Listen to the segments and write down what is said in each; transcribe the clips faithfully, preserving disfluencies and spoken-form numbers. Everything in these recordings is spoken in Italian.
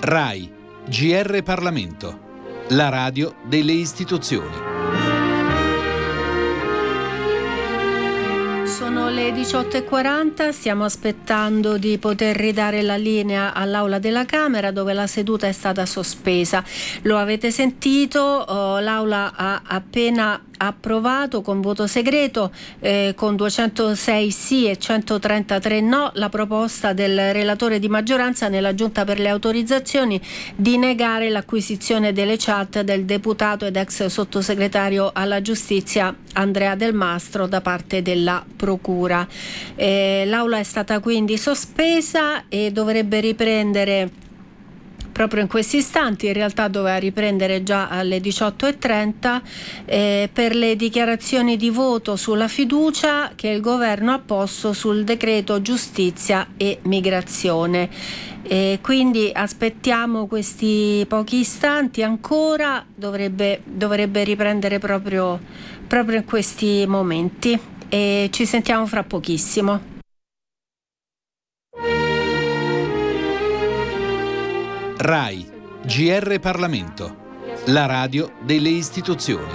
RAI, G R Parlamento, la radio delle istituzioni. Sono le diciotto e quaranta, stiamo aspettando di poter ridare la linea all'Aula della Camera dove la seduta è stata sospesa. Lo avete sentito, oh, l'Aula ha appena approvato con voto segreto eh, con duecentosei sì e centotrentatré no la proposta del relatore di maggioranza nella Giunta per le autorizzazioni di negare l'acquisizione delle chat del deputato ed ex sottosegretario alla giustizia Andrea Del Mastro da parte della Procura. Eh, L'Aula è stata quindi sospesa e dovrebbe riprendere proprio in questi istanti, in realtà doveva riprendere già alle diciotto e trenta eh, per le dichiarazioni di voto sulla fiducia che il governo ha posto sul decreto giustizia e migrazione. E quindi aspettiamo questi pochi istanti ancora, dovrebbe, dovrebbe riprendere proprio, proprio in questi momenti e ci sentiamo fra pochissimo. RAI, G R Parlamento, la radio delle istituzioni.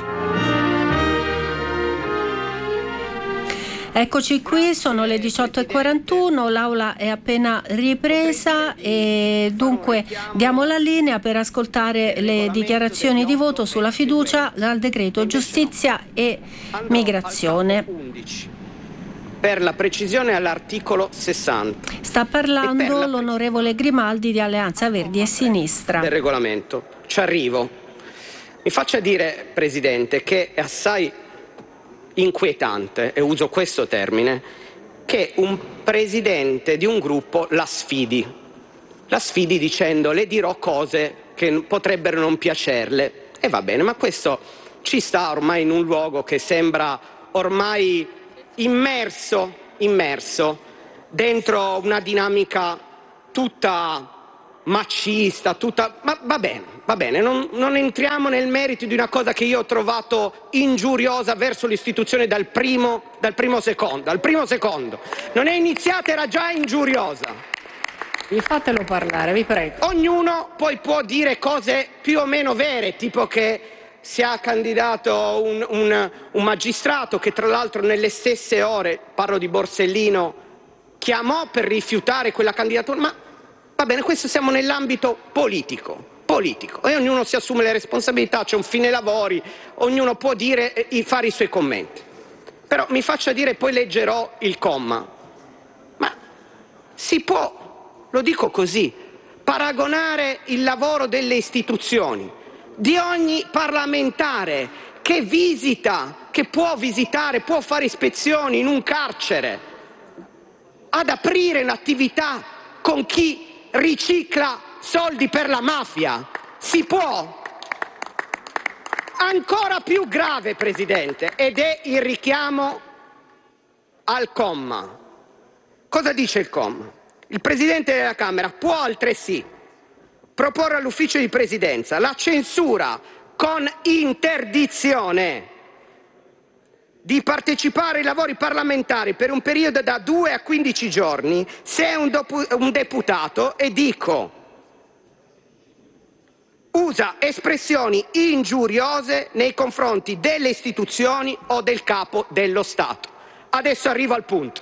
Eccoci qui, sono le diciotto e quarantuno, l'Aula è appena ripresa e dunque diamo la linea per ascoltare le dichiarazioni di voto sulla fiducia dal decreto giustizia e migrazione. Per la precisione all'articolo sessanta. Sta parlando la... l'onorevole Grimaldi di Alleanza Verdi e Sinistra. Del regolamento. Ci arrivo. Mi faccia dire, Presidente, che è assai inquietante, e uso questo termine, che un Presidente di un gruppo la sfidi. La sfidi dicendo le dirò cose che potrebbero non piacerle. E va bene, ma questo ci sta ormai in un luogo che sembra ormai immerso, immerso dentro una dinamica tutta macista, tutta... ma va bene, va bene, non, non entriamo nel merito di una cosa che io ho trovato ingiuriosa verso l'istituzione dal primo, dal primo secondo, dal primo secondo. Non è iniziata, era già ingiuriosa. Mi fatelo parlare, vi prego. Ognuno poi può dire cose più o meno vere, tipo che si è candidato un, un, un magistrato che tra l'altro nelle stesse ore, parlo di Borsellino, chiamò per rifiutare quella candidatura, ma va bene, questo siamo nell'ambito politico, politico e ognuno si assume le responsabilità, c'è un fine lavori, ognuno può dire e fare i suoi commenti. Però mi faccia dire, poi leggerò il comma, ma si può, lo dico così, paragonare il lavoro delle istituzioni di ogni parlamentare che visita, che può visitare, può fare ispezioni in un carcere, ad aprire un'attività con chi ricicla soldi per la mafia? Si può? Ancora più grave, Presidente, ed è il richiamo al comma. Cosa dice il comma? Il Presidente della Camera può altresì proporre all'ufficio di presidenza la censura con interdizione di partecipare ai lavori parlamentari per un periodo da due a quindici giorni se è un, dopu- un deputato, e dico, usa espressioni ingiuriose nei confronti delle istituzioni o del capo dello Stato. Adesso arrivo al punto.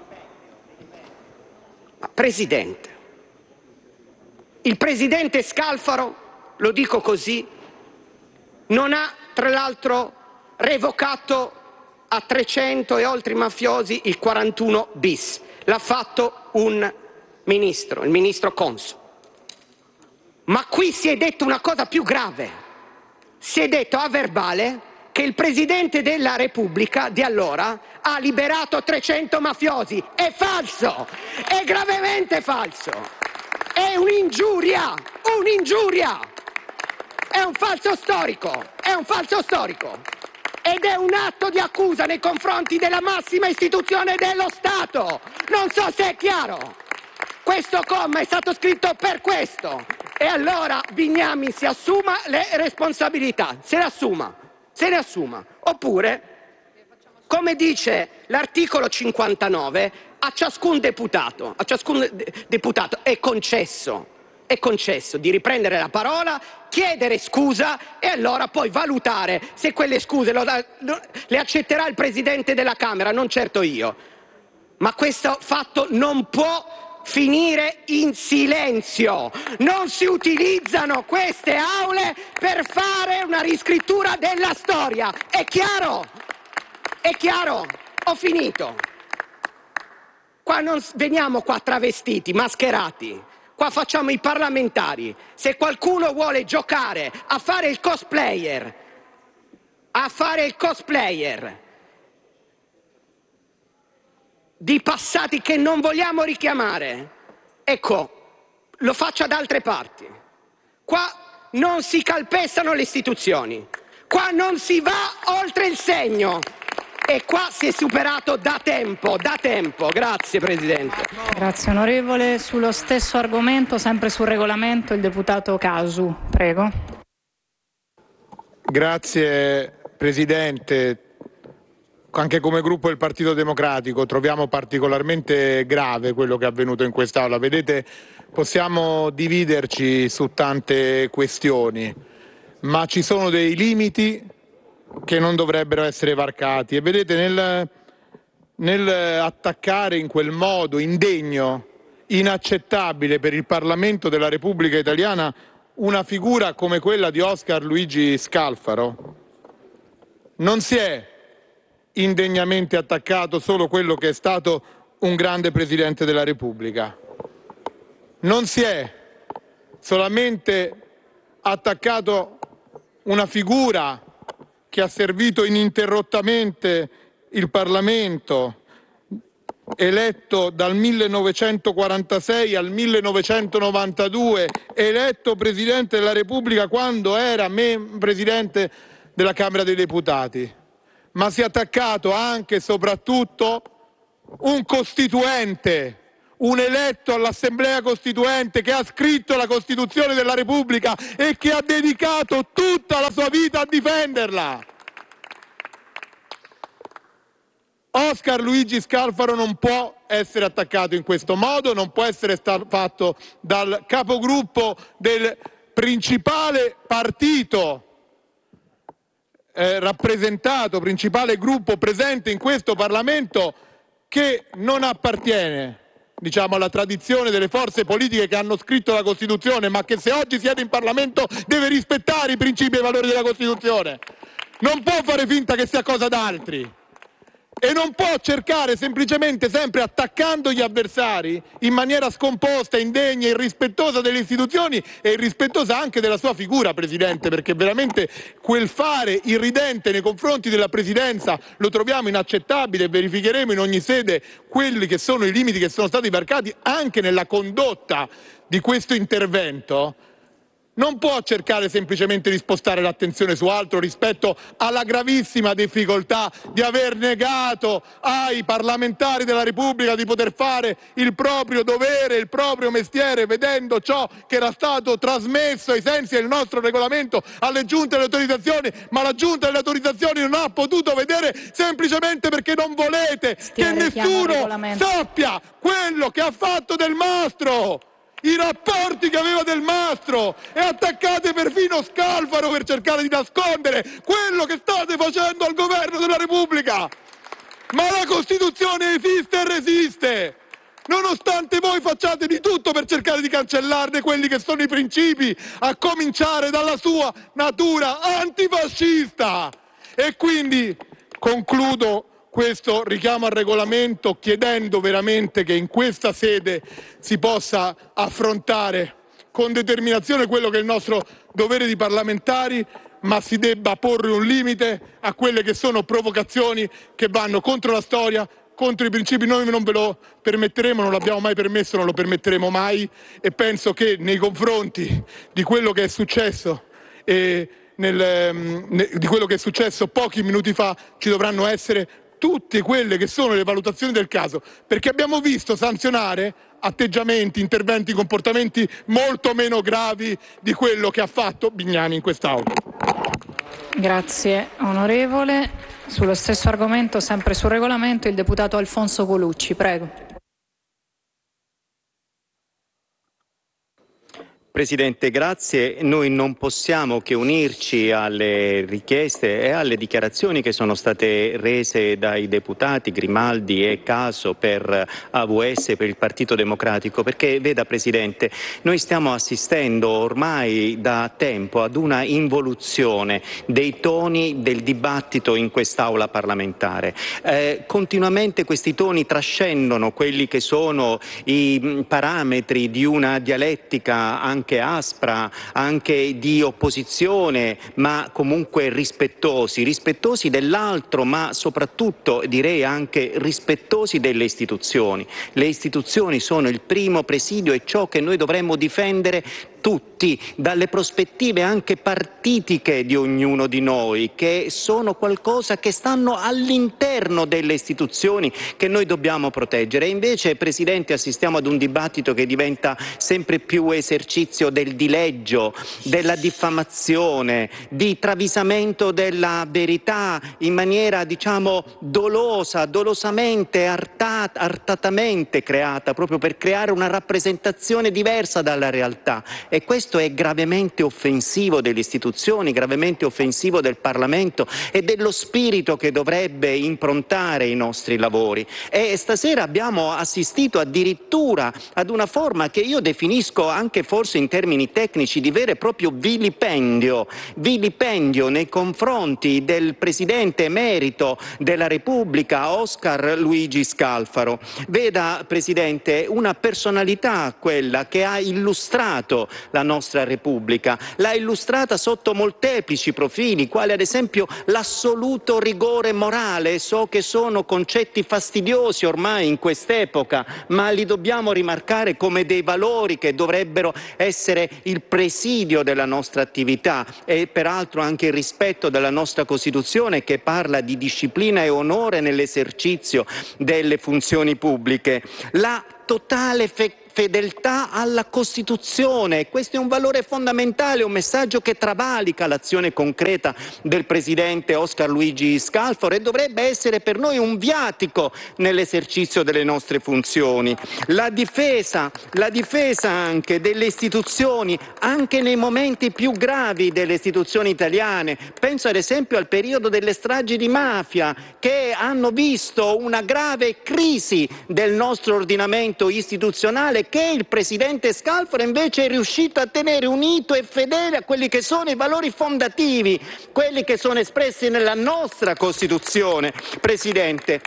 Ma, Presidente, il Presidente Scalfaro, lo dico così, non ha tra l'altro revocato a trecento e oltre mafiosi il quarantuno bis. L'ha fatto un ministro, il ministro Conso. Ma qui si è detto una cosa più grave. Si è detto a verbale che il Presidente della Repubblica di allora ha liberato trecento mafiosi. È falso! È gravemente falso! È un'ingiuria, un'ingiuria, è un falso storico, è un falso storico ed è un atto di accusa nei confronti della massima istituzione dello Stato. Non so se è chiaro. Questo comma è stato scritto per questo e allora Bignami si assuma le responsabilità, se le assuma, se le assuma, oppure, come dice l'articolo cinquantanove, a ciascun deputato, a ciascun de- deputato è concesso è concesso di riprendere la parola, chiedere scusa e allora poi valutare se quelle scuse lo, lo, le accetterà il Presidente della Camera, non certo io. Ma questo fatto non può finire in silenzio. Non si utilizzano queste aule per fare una riscrittura della storia. È chiaro? È chiaro? Ho finito. Qua non veniamo qua travestiti, mascherati. Qua facciamo i parlamentari. Se qualcuno vuole giocare a fare il cosplayer, a fare il cosplayer di passati che non vogliamo richiamare, ecco, lo faccia da altre parti. Qua non si calpestano le istituzioni. Qua non si va oltre il segno. E qua si è superato da tempo, da tempo. Grazie Presidente. Grazie onorevole. Sullo stesso argomento, sempre sul regolamento, il deputato Casu, prego. Grazie Presidente. Anche come gruppo del Partito Democratico troviamo particolarmente grave quello che è avvenuto in quest'Aula. Vedete, possiamo dividerci su tante questioni, ma ci sono dei limiti che non dovrebbero essere varcati. E vedete, nel, nel attaccare in quel modo indegno, inaccettabile per il Parlamento della Repubblica Italiana una figura come quella di Oscar Luigi Scalfaro, non si è indegnamente attaccato solo quello che è stato un grande Presidente della Repubblica, non si è solamente attaccato una figura che ha servito ininterrottamente il Parlamento, eletto dal millenovecentoquarantasei al millenovecentonovantadue, eletto Presidente della Repubblica quando era mem- Presidente della Camera dei Deputati, ma si è attaccato anche e soprattutto un costituente, un eletto all'Assemblea Costituente che ha scritto la Costituzione della Repubblica e che ha dedicato tutta la sua vita a difenderla. Oscar Luigi Scalfaro non può essere attaccato in questo modo, non può essere stato fatto dal capogruppo del principale partito eh, rappresentato, principale gruppo presente in questo Parlamento, che non appartiene, diciamo, alla tradizione delle forze politiche che hanno scritto la Costituzione, ma che se oggi siede in Parlamento deve rispettare i principi e i valori della Costituzione. Non può fare finta che sia cosa d'altri e non può cercare semplicemente, sempre attaccando gli avversari in maniera scomposta, indegna, irrispettosa delle istituzioni e irrispettosa anche della sua figura, Presidente, perché veramente quel fare irridente nei confronti della Presidenza lo troviamo inaccettabile e verificheremo in ogni sede quelli che sono i limiti che sono stati varcati anche nella condotta di questo intervento. Non può cercare semplicemente di spostare l'attenzione su altro rispetto alla gravissima difficoltà di aver negato ai parlamentari della Repubblica di poter fare il proprio dovere, il proprio mestiere, vedendo ciò che era stato trasmesso ai sensi del nostro regolamento alle giunte delle autorizzazioni, ma la giunta delle autorizzazioni non ha potuto vedere semplicemente perché non volete che nessuno sappia quello che ha fatto Del Mastro, i rapporti che aveva Del Mastro, e attaccate perfino Scalfaro per cercare di nascondere quello che state facendo al governo della Repubblica. Ma la Costituzione esiste e resiste, nonostante voi facciate di tutto per cercare di cancellarne quelli che sono i principi, a cominciare dalla sua natura antifascista. E quindi concludo questo richiamo al regolamento chiedendo veramente che in questa sede si possa affrontare con determinazione quello che è il nostro dovere di parlamentari, ma si debba porre un limite a quelle che sono provocazioni che vanno contro la storia, contro i principi. Noi non ve lo permetteremo, non l'abbiamo mai permesso, non lo permetteremo mai, e penso che nei confronti di quello che è successo e nel, di quello che è successo pochi minuti fa ci dovranno essere tutte quelle che sono le valutazioni del caso, perché abbiamo visto sanzionare atteggiamenti, interventi, comportamenti molto meno gravi di quello che ha fatto Bignami in quest'Aula. Grazie onorevole. Sullo stesso argomento, sempre sul regolamento, il deputato Alfonso Colucci, prego. Presidente, grazie. Noi non possiamo che unirci alle richieste e alle dichiarazioni che sono state rese dai deputati Grimaldi e Caso per A V S, per il Partito Democratico, perché veda Presidente, noi stiamo assistendo ormai da tempo ad una involuzione dei toni del dibattito in quest'Aula parlamentare. Eh, continuamente questi toni trascendono quelli che sono i parametri di una dialettica anche anche aspra, anche di opposizione, ma comunque rispettosi, rispettosi dell'altro, ma soprattutto direi anche rispettosi delle istituzioni. Le istituzioni sono il primo presidio e ciò che noi dovremmo difendere tutti, dalle prospettive anche partitiche di ognuno di noi, che sono qualcosa che stanno all'interno delle istituzioni che noi dobbiamo proteggere. E invece, Presidente, assistiamo ad un dibattito che diventa sempre più esercizio del dileggio, della diffamazione, di travisamento della verità in maniera, diciamo, dolosa, dolosamente, artata, artatamente creata, proprio per creare una rappresentazione diversa dalla realtà. E questo è gravemente offensivo delle istituzioni, gravemente offensivo del Parlamento e dello spirito che dovrebbe improntare i nostri lavori. E stasera abbiamo assistito addirittura ad una forma che io definisco anche forse in termini tecnici di vero e proprio vilipendio, vilipendio nei confronti del Presidente emerito della Repubblica, Oscar Luigi Scalfaro. Veda, Presidente, una personalità quella che ha illustrato la nostra Repubblica, l'ha illustrata sotto molteplici profili, quali ad esempio l'assoluto rigore morale. So che sono concetti fastidiosi ormai in quest'epoca, ma li dobbiamo rimarcare come dei valori che dovrebbero essere il presidio della nostra attività e peraltro anche il rispetto della nostra Costituzione, che parla di disciplina e onore nell'esercizio delle funzioni pubbliche. La totale fe- fedeltà alla Costituzione, questo è un valore fondamentale, un messaggio che travalica l'azione concreta del Presidente Oscar Luigi Scalfaro e dovrebbe essere per noi un viatico nell'esercizio delle nostre funzioni. La difesa, la difesa anche delle istituzioni, anche nei momenti più gravi delle istituzioni italiane. Penso ad esempio al periodo delle stragi di mafia, che hanno visto una grave crisi del nostro ordinamento istituzionale, che il Presidente Scalfaro invece è riuscito a tenere unito e fedele a quelli che sono i valori fondativi, quelli che sono espressi nella nostra Costituzione. Presidente,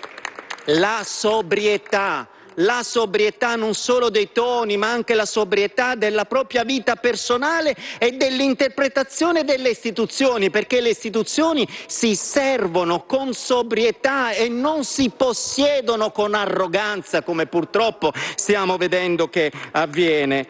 la sobrietà, la sobrietà non solo dei toni, ma anche la sobrietà della propria vita personale e dell'interpretazione delle istituzioni, perché le istituzioni si servono con sobrietà e non si possiedono con arroganza, come purtroppo stiamo vedendo che avviene.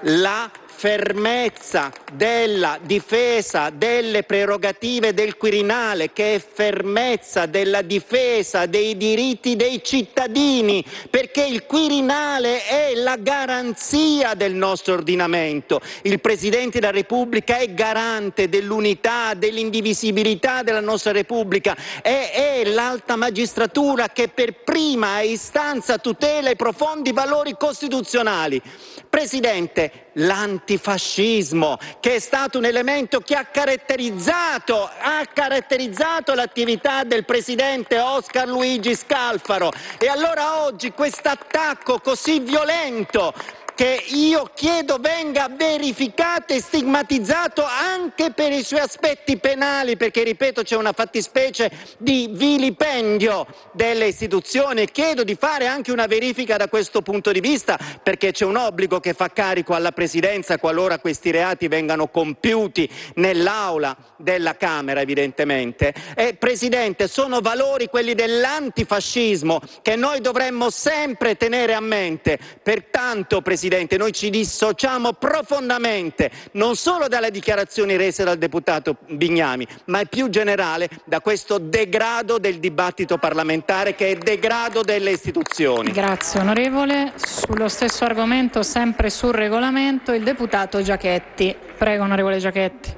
La fermezza della difesa delle prerogative del Quirinale, che è fermezza della difesa dei diritti dei cittadini, perché il Quirinale è la garanzia del nostro ordinamento. Il Presidente della Repubblica è garante dell'unità, dell'indivisibilità della nostra Repubblica e è l'alta magistratura che per prima istanza tutela i profondi valori costituzionali. Presidente, l'antifascismo, che è stato un elemento che ha caratterizzato, ha caratterizzato l'attività del Presidente Oscar Luigi Scalfaro. E allora oggi questo attacco così violento, che io chiedo venga verificato e stigmatizzato anche per i suoi aspetti penali, perché ripeto c'è una fattispecie di vilipendio delle istituzioni. Chiedo di fare anche una verifica da questo punto di vista, perché c'è un obbligo che fa carico alla Presidenza qualora questi reati vengano compiuti nell'aula della Camera, evidentemente. E Presidente, sono valori, quelli dell'antifascismo, che noi dovremmo sempre tenere a mente. Pertanto, Presidente, noi ci dissociamo profondamente non solo dalle dichiarazioni rese dal deputato Bignami, ma più generale da questo degrado del dibattito parlamentare, che è degrado delle istituzioni. Grazie onorevole. Sullo stesso argomento, sempre sul regolamento, il deputato Giachetti. Prego onorevole Giachetti.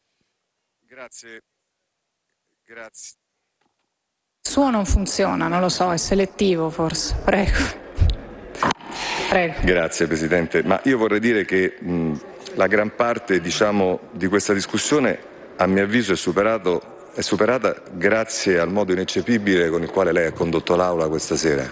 Grazie. Grazie. Il suo non funziona, non lo so, è selettivo forse. Prego. Prego. Grazie Presidente, ma io vorrei dire che mh, la gran parte, diciamo, di questa discussione a mio avviso è, superato, è superata grazie al modo ineccepibile con il quale lei ha condotto l'Aula questa sera.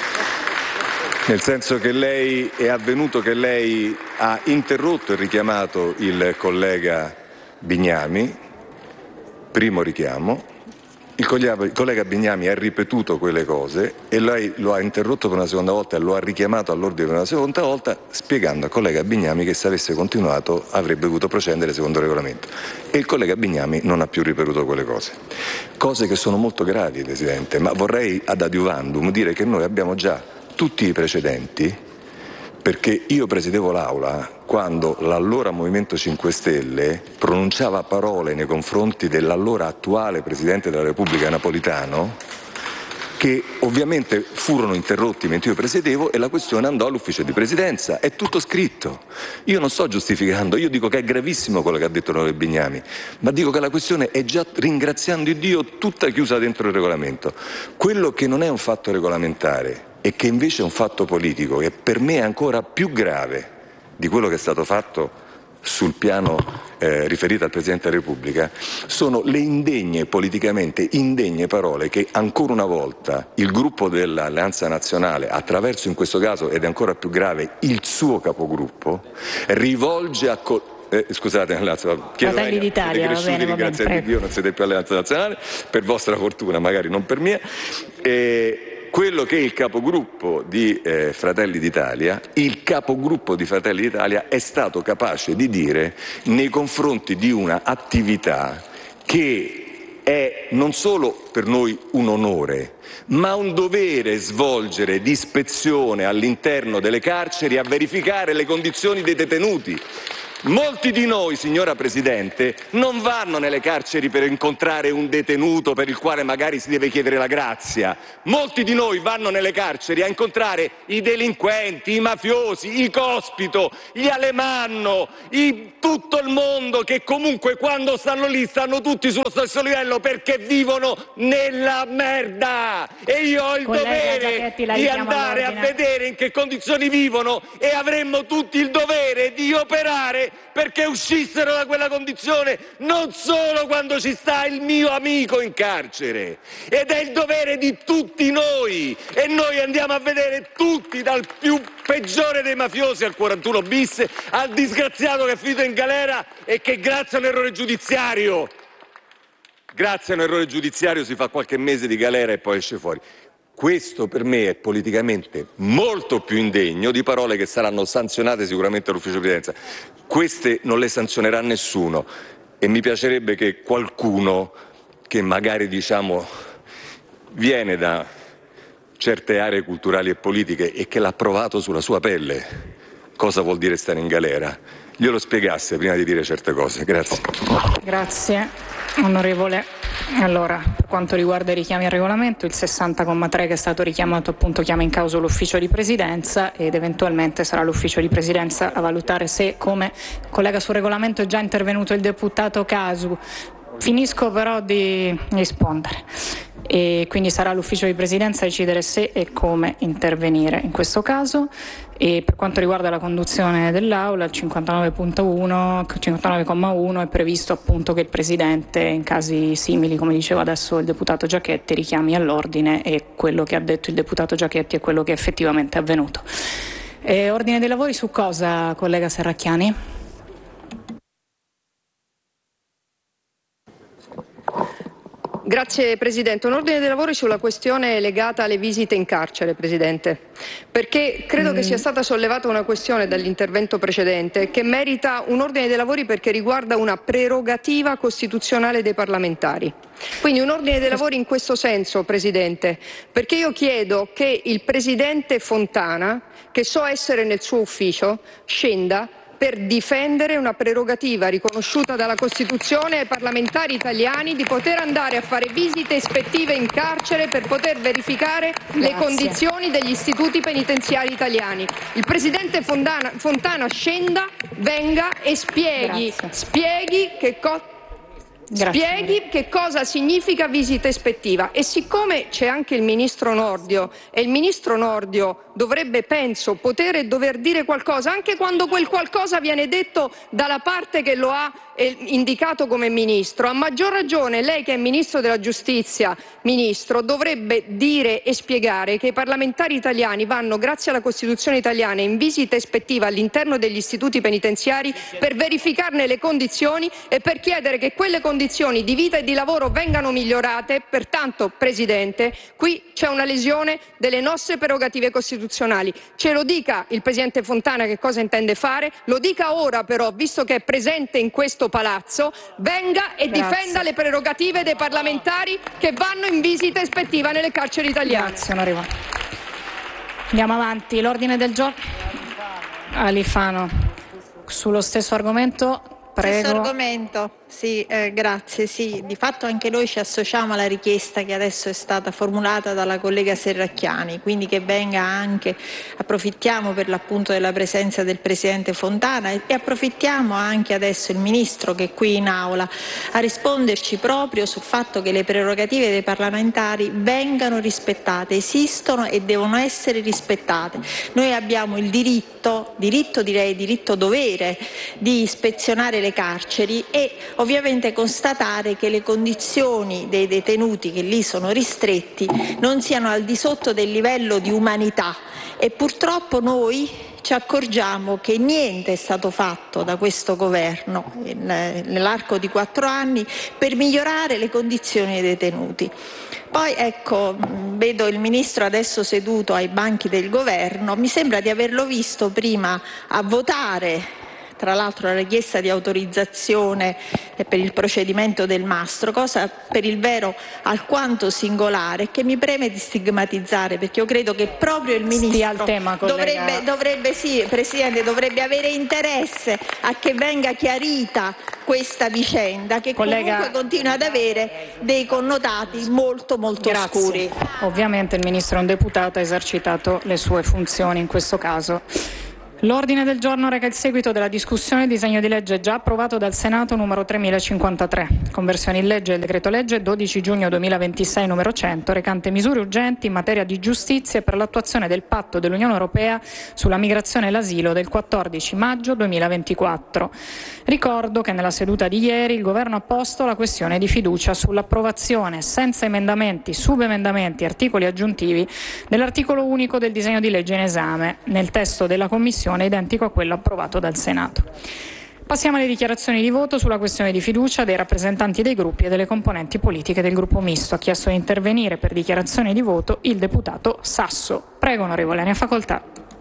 Nel senso che lei è avvenuto che lei ha interrotto e richiamato il collega Bignami, primo richiamo. Il collega Bignami ha ripetuto quelle cose e lei lo ha interrotto per una seconda volta e lo ha richiamato all'ordine per una seconda volta, spiegando al collega Bignami che se avesse continuato avrebbe dovuto procedere secondo il regolamento. E il collega Bignami non ha più ripetuto quelle cose. Cose che sono molto gravi, Presidente, ma vorrei ad adiuvandum dire che noi abbiamo già tutti i precedenti, perché io presiedevo l'Aula quando l'allora Movimento cinque Stelle pronunciava parole nei confronti dell'allora attuale Presidente della Repubblica Napolitano, che ovviamente furono interrotti mentre io presiedevo e la questione andò all'ufficio di presidenza. È tutto scritto. Io non sto giustificando, io dico che è gravissimo quello che ha detto l'onorevole Bignami, ma dico che la questione è già, ringraziando Dio, tutta chiusa dentro il regolamento. Quello che non è un fatto regolamentare e che invece è un fatto politico, che per me è ancora più grave di quello che è stato fatto sul piano eh, riferito al Presidente della Repubblica, sono le indegne, politicamente indegne parole che ancora una volta il gruppo dell'Alleanza Nazionale, attraverso in questo caso, ed è ancora più grave, il suo capogruppo, rivolge a... Co- Eh, scusate, chiedo Fratelli d'Italia, va bene, va bene, grazie a Dio non siete più Alleanza Nazionale, per vostra fortuna, magari non per mia. Eh, quello che il capogruppo di eh, Fratelli d'Italia, il capogruppo di Fratelli d'Italia è stato capace di dire nei confronti di una attività che è non solo per noi un onore, ma un dovere svolgere di ispezione all'interno delle carceri a verificare le condizioni dei detenuti. Molti di noi, signora Presidente, non vanno nelle carceri per incontrare un detenuto per il quale magari si deve chiedere la grazia. Molti di noi vanno nelle carceri a incontrare i delinquenti, i mafiosi, i cospito, gli alemanno, i, tutto il mondo che comunque quando stanno lì stanno tutti sullo stesso livello perché vivono nella merda. E io ho il Collega dovere Giachetti, la di richiamo andare a all'ordine. vedere in che condizioni vivono e avremmo tutti il dovere di operare perché uscissero da quella condizione, non solo quando ci sta il mio amico in carcere. Ed è il dovere di tutti noi. E noi andiamo a vedere tutti, dal più peggiore dei mafiosi al quarantuno bis, al disgraziato che è finito in galera e che grazie a un errore giudiziario, grazie a un errore giudiziario si fa qualche mese di galera e poi esce fuori. Questo per me è politicamente molto più indegno di parole che saranno sanzionate sicuramente all'ufficio di presidenza. Queste non le sanzionerà nessuno e mi piacerebbe che qualcuno che magari diciamo viene da certe aree culturali e politiche e che l'ha provato sulla sua pelle cosa vuol dire stare in galera, glielo spiegasse prima di dire certe cose. Grazie. Grazie, onorevole. Allora, per quanto riguarda i richiami al regolamento, il sessanta comma tre che è stato richiamato appunto chiama in causa l'ufficio di presidenza ed eventualmente sarà l'ufficio di presidenza a valutare se, come collega sul regolamento è già intervenuto il deputato Casu. Finisco però di rispondere e quindi sarà l'ufficio di presidenza a decidere se e come intervenire in questo caso. E per quanto riguarda la conduzione dell'Aula, il cinquantanove comma uno è previsto appunto che il Presidente in casi simili, come diceva adesso il deputato Giachetti, richiami all'ordine e quello che ha detto il deputato Giachetti è quello che effettivamente è avvenuto. E ordine dei lavori su cosa, collega Serracchiani? Grazie Presidente. Un ordine dei lavori sulla questione legata alle visite in carcere, Presidente, perché credo mm. che sia stata sollevata una questione dall'intervento precedente che merita un ordine dei lavori perché riguarda una prerogativa costituzionale dei parlamentari. Quindi un ordine dei lavori in questo senso, Presidente, perché io chiedo che il Presidente Fontana, che so essere nel suo ufficio, scenda per difendere una prerogativa riconosciuta dalla Costituzione ai parlamentari italiani di poter andare a fare visite ispettive in carcere per poter verificare Grazie. le condizioni degli istituti penitenziari italiani. Il Presidente Fontana, Fontana scenda, venga e spieghi, spieghi che cosa... spieghi che cosa significa visita ispettiva. E siccome c'è anche il ministro Nordio, e il ministro Nordio dovrebbe, penso, poter e dover dire qualcosa, anche quando quel qualcosa viene detto dalla parte che lo ha eh, indicato come ministro, a maggior ragione lei che è ministro della giustizia, ministro, dovrebbe dire e spiegare che i parlamentari italiani vanno, grazie alla Costituzione italiana, in visita ispettiva all'interno degli istituti penitenziari per verificarne le condizioni e per chiedere che quelle condizioni di vita e di lavoro vengano migliorate. Pertanto, Presidente, qui c'è una lesione delle nostre prerogative costituzionali. Ce lo dica il Presidente Fontana che cosa intende fare, lo dica ora però, visto che è presente in questo palazzo, venga e Grazie. difenda le prerogative dei parlamentari che vanno in visita ispettiva nelle carceri italiane. Grazie, onorevole. Andiamo avanti. L'ordine del giorno. Alifano. Sullo stesso argomento, prego. Stesso argomento, sì, eh, grazie. Sì, di fatto anche noi ci associamo alla richiesta che adesso è stata formulata dalla collega Serracchiani, quindi che venga anche, approfittiamo per l'appunto della presenza del Presidente Fontana e, e approfittiamo anche adesso il Ministro che è qui in aula a risponderci proprio sul fatto che le prerogative dei parlamentari vengano rispettate, esistono e devono essere rispettate. Noi abbiamo il diritto, diritto direi diritto dovere di ispezionare le carceri e ovviamente constatare che le condizioni dei detenuti che lì sono ristretti non siano al di sotto del livello di umanità e purtroppo noi ci accorgiamo che niente è stato fatto da questo governo nell'arco di quattro anni per migliorare le condizioni dei detenuti. Poi ecco, vedo il Ministro adesso seduto ai banchi del governo, mi sembra di averlo visto prima a votare tra l'altro la richiesta di autorizzazione per il procedimento del Mastro, cosa per il vero alquanto singolare che mi preme di stigmatizzare, perché io credo che proprio il Ministro al tema, dovrebbe, dovrebbe, sì, Presidente, dovrebbe avere interesse a che venga chiarita questa vicenda che collega, comunque continua ad avere dei connotati molto molto Grazie. oscuri. Ovviamente il Ministro è un deputato, ha esercitato le sue funzioni in questo caso. L'ordine del giorno reca il seguito della discussione del disegno di legge già approvato dal Senato numero tremilacinquantatré, conversione in legge del decreto legge dodici giugno duemilaventisei numero cento, recante misure urgenti in materia di giustizia e per l'attuazione del patto dell'Unione Europea sulla migrazione e l'asilo del quattordici maggio duemilaventiquattro. Ricordo che nella seduta di ieri il Governo ha posto la questione di fiducia sull'approvazione senza emendamenti, subemendamenti e articoli aggiuntivi dell'articolo unico del disegno di legge in esame, nel testo della Commissione identico a quello approvato dal Senato. Passiamo alle dichiarazioni di voto sulla questione di fiducia dei rappresentanti dei gruppi e delle componenti politiche del gruppo misto. Ha chiesto di intervenire per dichiarazioni di voto il deputato Sasso. Prego onorevole, ne ha facoltà.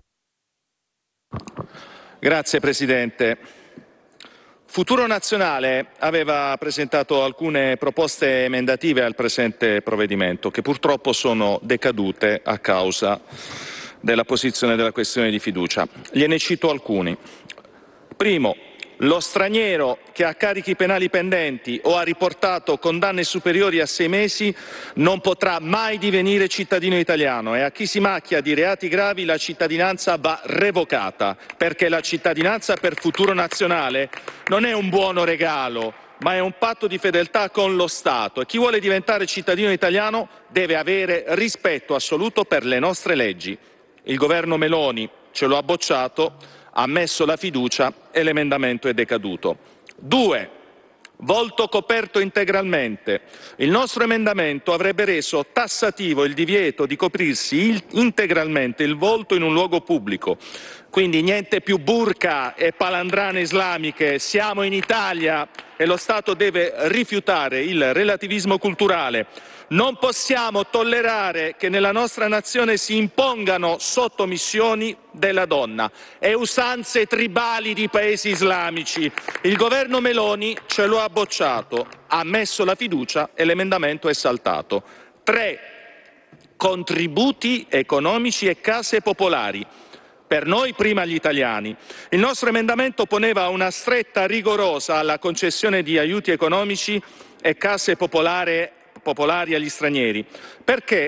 Grazie Presidente. Futuro Nazionale aveva presentato alcune proposte emendative al presente provvedimento che purtroppo sono decadute a causa della posizione della questione di fiducia. Gliene cito alcuni. Primo, lo straniero che ha carichi penali pendenti o ha riportato condanne superiori a sei mesi non potrà mai divenire cittadino italiano e a chi si macchia di reati gravi la cittadinanza va revocata, perché la cittadinanza per Futuro Nazionale non è un buono regalo, ma è un patto di fedeltà con lo Stato e chi vuole diventare cittadino italiano deve avere rispetto assoluto per le nostre leggi. Il governo Meloni ce lo ha bocciato, ha messo la fiducia e l'emendamento è decaduto. Due, volto coperto integralmente. Il nostro emendamento avrebbe reso tassativo il divieto di coprirsi il, integralmente il volto in un luogo pubblico. Quindi niente più burqa e palandrane islamiche, siamo in Italia e lo Stato deve rifiutare il relativismo culturale. Non possiamo tollerare che nella nostra nazione si impongano sottomissioni della donna e usanze tribali di paesi islamici. Il governo Meloni ce lo ha bocciato, ha messo la fiducia e l'emendamento è saltato. Tre, contributi economici e case popolari. Per noi prima gli italiani. Il nostro emendamento poneva una stretta rigorosa alla concessione di aiuti economici e case popolari popolari agli stranieri, perché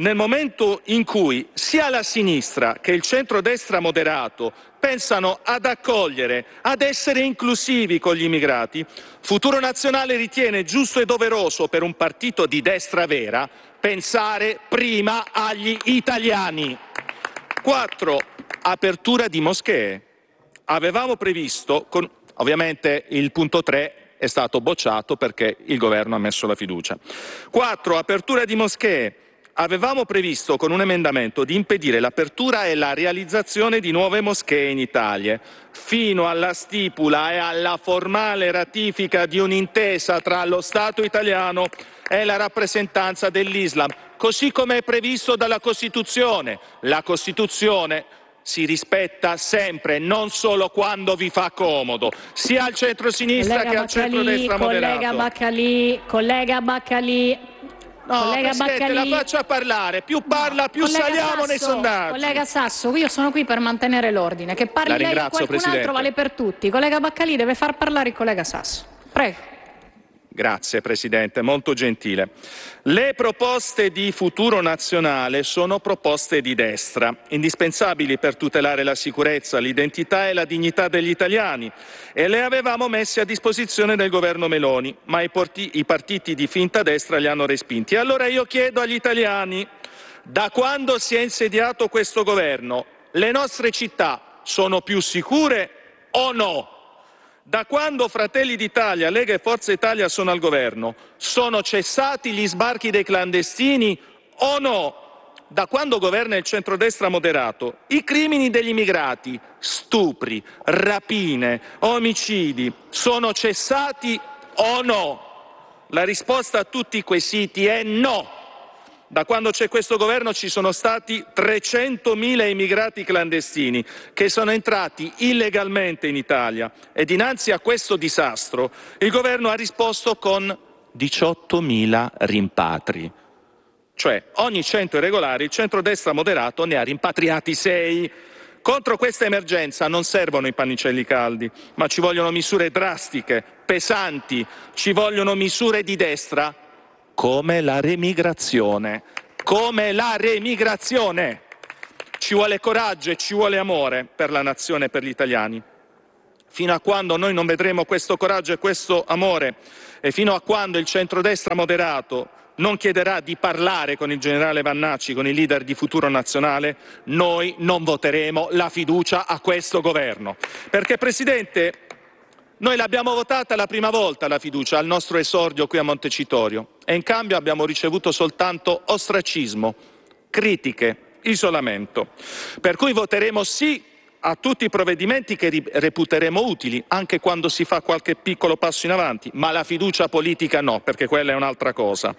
nel momento in cui sia la sinistra che il centrodestra moderato pensano ad accogliere, ad essere inclusivi con gli immigrati, Futuro Nazionale ritiene giusto e doveroso per un partito di destra vera pensare prima agli italiani. quattro. Apertura di moschee. Avevamo previsto, con, ovviamente il punto tre è stato bocciato perché il governo ha messo la fiducia. quattro. Apertura di moschee. Avevamo previsto con un emendamento di impedire l'apertura e la realizzazione di nuove moschee in Italia, fino alla stipula e alla formale ratifica di un'intesa tra lo Stato italiano e la rappresentanza dell'Islam, così come è previsto dalla Costituzione. La Costituzione si rispetta sempre, non solo quando vi fa comodo, sia al centro-sinistra che al centro-destra moderato. Collega Baccalì, collega Baccalì. No, collega Presidente, Baccalì, la faccia parlare, più parla più collega saliamo Sasso, nei sondaggi. Collega Sasso, io sono qui per mantenere l'ordine, che parli La lei o ringrazio, qualcun Presidente. altro vale per tutti. Collega Baccalì deve far parlare il collega Sasso. Prego. Grazie Presidente, molto gentile. Le proposte di Futuro Nazionale sono proposte di destra, indispensabili per tutelare la sicurezza, l'identità e la dignità degli italiani, e le avevamo messe a disposizione del governo Meloni, ma i, porti, i partiti di finta destra li hanno respinti. E allora io chiedo agli italiani, da quando si è insediato questo governo, le nostre città sono più sicure o no? Da quando Fratelli d'Italia, Lega e Forza Italia sono al governo, sono cessati gli sbarchi dei clandestini o no? Da quando governa il centrodestra moderato, i crimini degli immigrati, stupri, rapine, omicidi, sono cessati o no? La risposta a tutti quei siti è no. Da quando c'è questo governo ci sono stati trecentomila immigrati clandestini che sono entrati illegalmente in Italia, e dinanzi a questo disastro il governo ha risposto con diciottomila rimpatri. Cioè ogni cento irregolari il centrodestra moderato ne ha rimpatriati sei. Contro questa emergenza non servono i pannicelli caldi, ma ci vogliono misure drastiche, pesanti, ci vogliono misure di destra come la remigrazione, come la remigrazione. Ci vuole coraggio e ci vuole amore per la nazione e per gli italiani. Fino a quando noi non vedremo questo coraggio e questo amore, e fino a quando il centrodestra moderato non chiederà di parlare con il generale Vannacci, con i leader di Futuro Nazionale, noi non voteremo la fiducia a questo governo. Perché, Presidente, noi l'abbiamo votata la prima volta la fiducia al nostro esordio qui a Montecitorio, e in cambio abbiamo ricevuto soltanto ostracismo, critiche, isolamento. Per cui voteremo sì a tutti i provvedimenti che reputeremo utili, anche quando si fa qualche piccolo passo in avanti, ma la fiducia politica no, perché quella è un'altra cosa.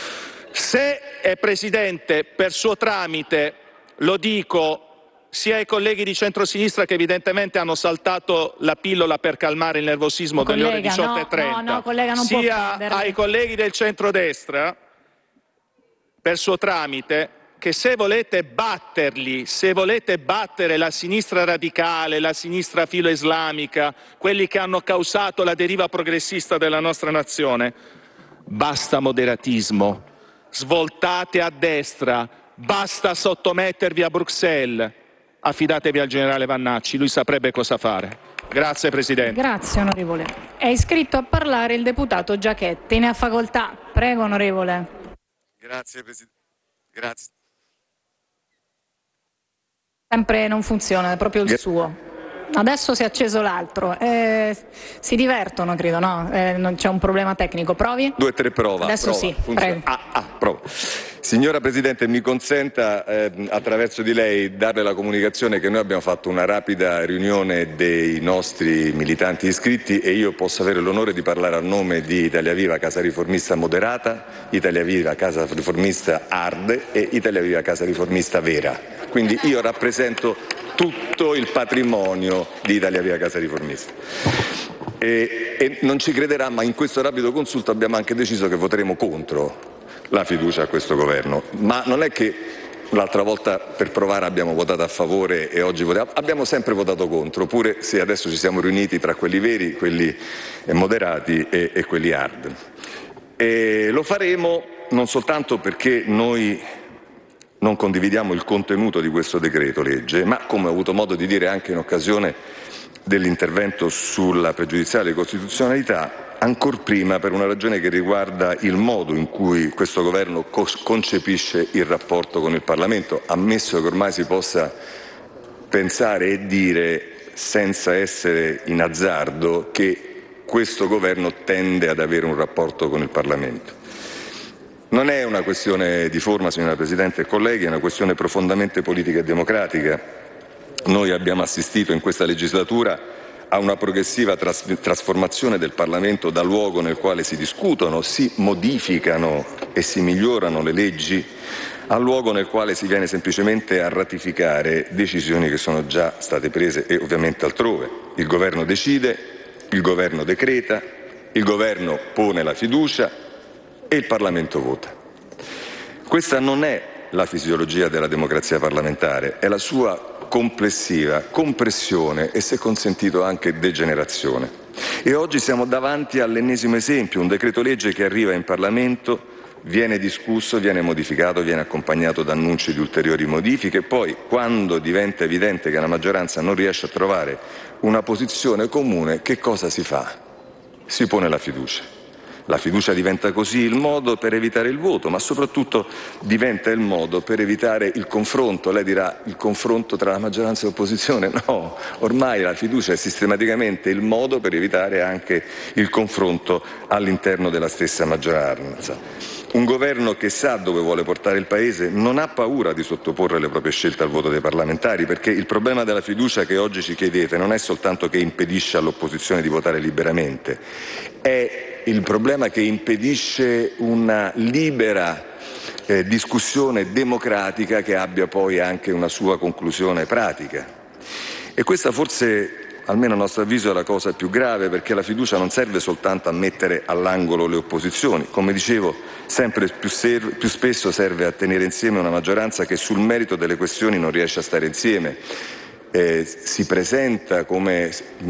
Se, eh, Presidente, per suo tramite lo dico sia ai colleghi di centrosinistra, che evidentemente hanno saltato la pillola per calmare il nervosismo collega, delle ore diciotto e trenta, no, no, collega, non sia ai colleghi del centrodestra, per suo tramite, che se volete batterli, se volete battere la sinistra radicale, la sinistra filoislamica, quelli che hanno causato la deriva progressista della nostra nazione, basta moderatismo, svoltate a destra, basta sottomettervi a Bruxelles. Affidatevi al generale Vannacci, lui saprebbe cosa fare. Grazie Presidente. Grazie onorevole. È iscritto a parlare il deputato Giachetti, ne ha facoltà. Prego onorevole. Grazie Presidente. Grazie. Sempre non funziona, è proprio il suo. Adesso si è acceso l'altro. Eh, si divertono, credo, no? Eh, non c'è un problema tecnico. Provi? Due, tre, prova. Adesso prova. sì, Funziona. prego. Ah, ah, prova. Signora Presidente, mi consenta eh, attraverso di lei darle la comunicazione che noi abbiamo fatto una rapida riunione dei nostri militanti iscritti, e io posso avere l'onore di parlare a nome di Italia Viva Casa Riformista Moderata, Italia Viva Casa Riformista Hard e Italia Viva Casa Riformista Vera. Quindi io rappresento tutto il patrimonio di Italia Viva Casa Riformista. E, e non ci crederà, ma in questo rapido consulto abbiamo anche deciso che voteremo contro la fiducia a questo governo. Ma non è che l'altra volta per provare abbiamo votato a favore e oggi votiamo, abbiamo sempre votato contro, pure se adesso ci siamo riuniti tra quelli veri, quelli moderati e, e quelli hard. E lo faremo non soltanto perché noi non condividiamo il contenuto di questo decreto legge, ma come ho avuto modo di dire anche in occasione dell'intervento sulla pregiudiziale di costituzionalità, ancor prima per una ragione che riguarda il modo in cui questo governo co- concepisce il rapporto con il Parlamento, ammesso che ormai si possa pensare e dire senza essere in azzardo che questo governo tende ad avere un rapporto con il Parlamento. Non è una questione di forma, signora Presidente e colleghi, è una questione profondamente politica e democratica. Noi abbiamo assistito in questa legislatura a una progressiva tras- trasformazione del Parlamento da luogo nel quale si discutono, si modificano e si migliorano le leggi, a luogo nel quale si viene semplicemente a ratificare decisioni che sono già state prese e ovviamente altrove. Il Governo decide, il Governo decreta, il Governo pone la fiducia e il Parlamento vota. Questa non è la fisiologia della democrazia parlamentare, è la sua complessiva compressione e, se consentito, anche degenerazione. E oggi siamo davanti all'ennesimo esempio, un decreto legge che arriva in Parlamento, viene discusso, viene modificato, viene accompagnato da annunci di ulteriori modifiche, poi quando diventa evidente che la maggioranza non riesce a trovare una posizione comune, che cosa si fa? Si pone la fiducia. La fiducia diventa così il modo per evitare il voto, ma soprattutto diventa il modo per evitare il confronto. Lei dirà: il confronto tra la maggioranza e l'opposizione? No, ormai la fiducia è sistematicamente il modo per evitare anche il confronto all'interno della stessa maggioranza. Un governo che sa dove vuole portare il Paese non ha paura di sottoporre le proprie scelte al voto dei parlamentari, perché il problema della fiducia che oggi ci chiedete non è soltanto che impedisce all'opposizione di votare liberamente, è il problema che impedisce una libera eh, discussione democratica che abbia poi anche una sua conclusione pratica. E questa forse, almeno a nostro avviso, è la cosa più grave, perché la fiducia non serve soltanto a mettere all'angolo le opposizioni. Come dicevo, sempre più, serve, più spesso serve a tenere insieme una maggioranza che sul merito delle questioni non riesce a stare insieme. Eh, si presenta come,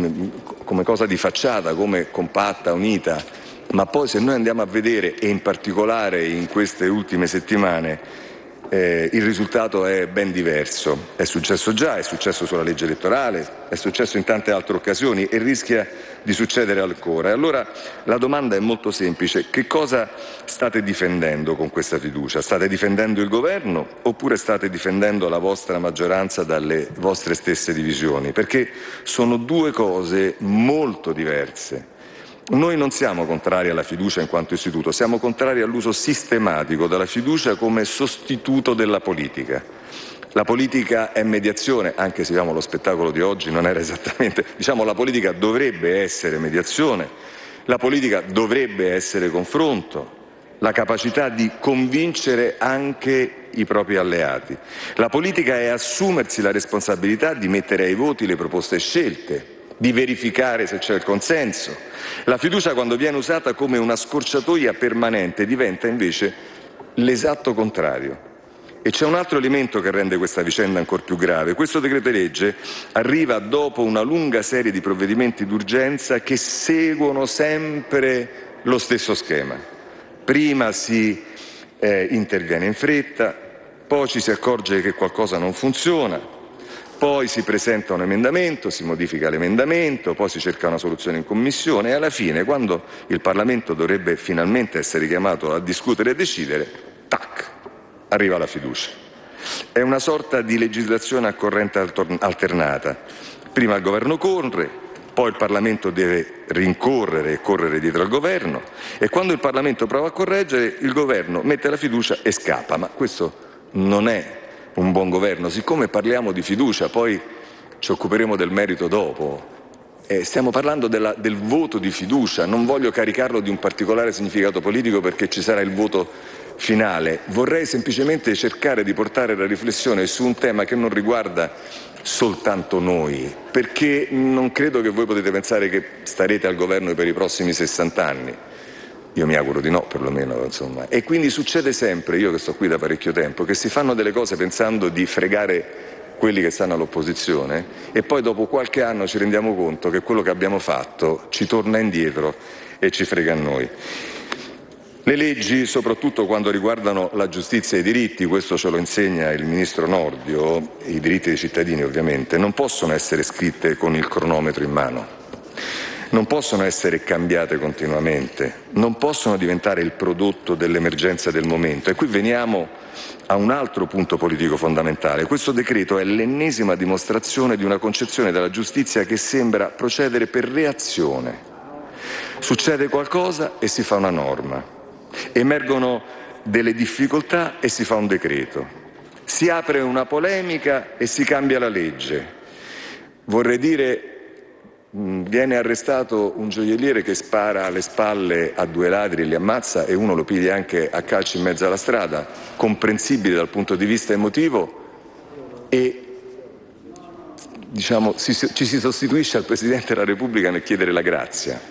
come cosa di facciata, come compatta, unita, ma poi se noi andiamo a vedere, e in particolare in queste ultime settimane, Eh, il risultato è ben diverso. È successo già, è successo sulla legge elettorale, è successo in tante altre occasioni e rischia di succedere ancora. E allora la domanda è molto semplice: che cosa state difendendo con questa fiducia? State difendendo il governo oppure state difendendo la vostra maggioranza dalle vostre stesse divisioni? Perché sono due cose molto diverse. Noi non siamo contrari alla fiducia in quanto istituto, siamo contrari all'uso sistematico della fiducia come sostituto della politica. La politica è mediazione, anche se diciamo, lo spettacolo di oggi non era esattamente, diciamo la politica dovrebbe essere mediazione, la politica dovrebbe essere confronto, la capacità di convincere anche i propri alleati. La politica è assumersi la responsabilità di mettere ai voti le proposte scelte, di verificare se c'è il consenso. La fiducia, quando viene usata come una scorciatoia permanente, diventa invece l'esatto contrario. E c'è un altro elemento che rende questa vicenda ancora più grave. Questo decreto legge arriva dopo una lunga serie di provvedimenti d'urgenza che seguono sempre lo stesso schema. Prima si eh, interviene in fretta, poi ci si accorge che qualcosa non funziona, poi si presenta un emendamento, si modifica l'emendamento, poi si cerca una soluzione in commissione e alla fine, quando il Parlamento dovrebbe finalmente essere chiamato a discutere e decidere, tac, arriva la fiducia. È una sorta di legislazione a corrente alternata. Prima il governo corre, poi il Parlamento deve rincorrere e correre dietro al governo e quando il Parlamento prova a correggere, il governo mette la fiducia e scappa. Ma questo non è un buon governo. Siccome parliamo di fiducia, poi ci occuperemo del merito dopo. Eh, stiamo parlando della, del voto di fiducia, non voglio caricarlo di un particolare significato politico perché ci sarà il voto finale. Vorrei semplicemente cercare di portare la riflessione su un tema che non riguarda soltanto noi, perché non credo che voi potete pensare che starete al governo per i prossimi sessanta anni. Io mi auguro di no, perlomeno, insomma. E quindi succede sempre, io che sto qui da parecchio tempo, che si fanno delle cose pensando di fregare quelli che stanno all'opposizione e poi dopo qualche anno ci rendiamo conto che quello che abbiamo fatto ci torna indietro e ci frega a noi. Le leggi, soprattutto quando riguardano la giustizia e i diritti, questo ce lo insegna il ministro Nordio, i diritti dei cittadini ovviamente, non possono essere scritte con il cronometro in mano, non possono essere cambiate continuamente, non possono diventare il prodotto dell'emergenza del momento. E qui veniamo a un altro punto politico fondamentale. Questo decreto è l'ennesima dimostrazione di una concezione della giustizia che sembra procedere per reazione. Succede qualcosa e si fa una norma. Emergono delle difficoltà e si fa un decreto. Si apre una polemica e si cambia la legge. Vorrei dire, mh, viene arrestato un gioielliere che spara alle spalle a due ladri e li ammazza e uno lo piglia anche a calci in mezzo alla strada, comprensibile dal punto di vista emotivo, e diciamo, si, ci si sostituisce al Presidente della Repubblica nel chiedere la grazia.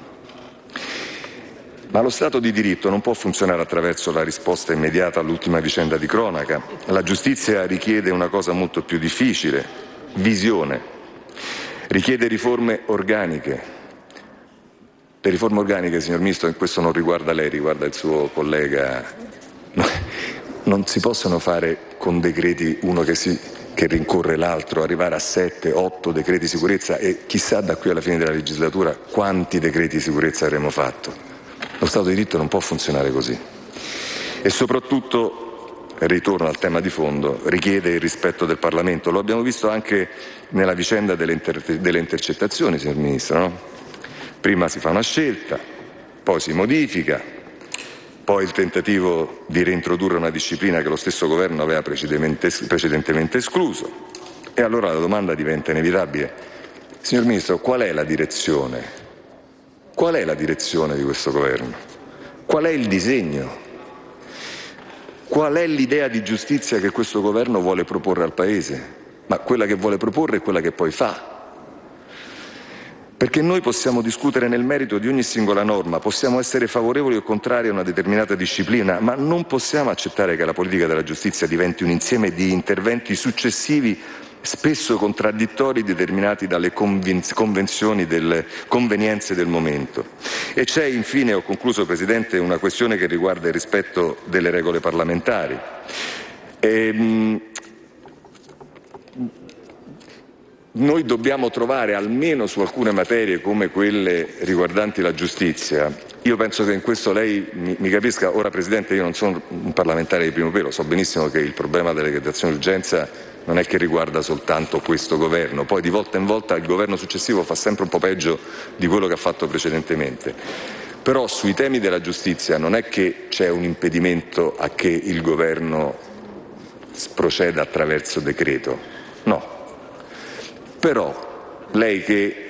Ma lo Stato di diritto non può funzionare attraverso la risposta immediata all'ultima vicenda di cronaca. La giustizia richiede una cosa molto più difficile: visione. Richiede riforme organiche. Le riforme organiche, signor Ministro, e questo non riguarda lei, riguarda il suo collega, non si possono fare con decreti uno che, si, che rincorre l'altro, arrivare a sette, otto decreti di sicurezza e chissà da qui alla fine della legislatura quanti decreti di sicurezza avremo fatto. Lo Stato di diritto non può funzionare così. E soprattutto, ritorno al tema di fondo, richiede il rispetto del Parlamento. Lo abbiamo visto anche nella vicenda delle, inter- delle intercettazioni, signor Ministro, no? Prima si fa una scelta, poi si modifica, poi il tentativo di reintrodurre una disciplina che lo stesso governo aveva precedentemente escluso. E allora la domanda diventa inevitabile. Signor Ministro, qual è la direzione? Qual è la direzione di questo governo? Qual è il disegno? Qual è l'idea di giustizia che questo governo vuole proporre al Paese? Ma quella che vuole proporre è quella che poi fa. Perché noi possiamo discutere nel merito di ogni singola norma, possiamo essere favorevoli o contrari a una determinata disciplina, ma non possiamo accettare che la politica della giustizia diventi un insieme di interventi successivi spesso contraddittori, determinati dalle convenzioni, delle convenienze del momento. E c'è infine, ho concluso Presidente, una questione che riguarda il rispetto delle regole parlamentari. E, mh, noi dobbiamo trovare, almeno su alcune materie come quelle riguardanti la giustizia, io penso che in questo lei mi, mi capisca. Ora Presidente, io non sono un parlamentare di primo pelo, so benissimo che il problema delle decretazioni d'urgenza non è che riguarda soltanto questo governo, poi di volta in volta il governo successivo fa sempre un po' peggio di quello che ha fatto precedentemente. Però sui temi della giustizia non è che c'è un impedimento a che il governo proceda attraverso decreto, no. Però lei che